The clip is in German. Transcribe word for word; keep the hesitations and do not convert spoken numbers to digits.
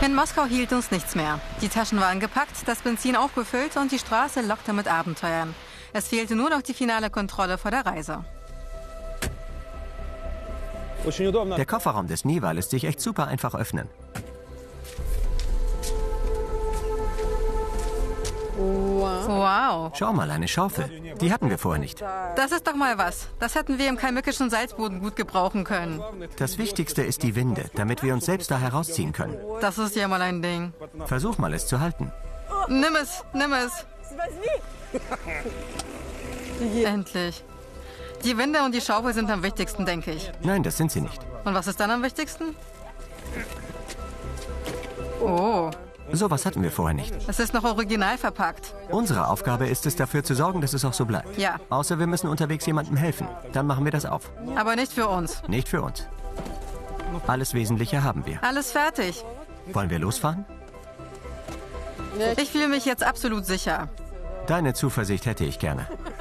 In Moskau hielt uns nichts mehr. Die Taschen waren gepackt, das Benzin aufgefüllt und die Straße lockte mit Abenteuern. Es fehlte nur noch die finale Kontrolle vor der Reise. Der Kofferraum des Niva lässt sich echt super einfach öffnen. Wow. Schau mal, eine Schaufel. Die hatten wir vorher nicht. Das ist doch mal was. Das hätten wir im kalmückischen Salzboden gut gebrauchen können. Das Wichtigste ist die Winde, damit wir uns selbst da herausziehen können. Das ist ja mal ein Ding. Versuch mal, es zu halten. Nimm es, nimm es. Endlich. Die Winde und die Schaufel sind am wichtigsten, denke ich. Nein, das sind sie nicht. Und was ist dann am wichtigsten? Oh. Sowas hatten wir vorher nicht. Es ist noch original verpackt. Unsere Aufgabe ist es, dafür zu sorgen, dass es auch so bleibt. Ja. Außer wir müssen unterwegs jemandem helfen. Dann machen wir das auf. Aber nicht für uns. Nicht für uns. Alles Wesentliche haben wir. Alles fertig. Wollen wir losfahren? Ich fühle mich jetzt absolut sicher. Deine Zuversicht hätte ich gerne.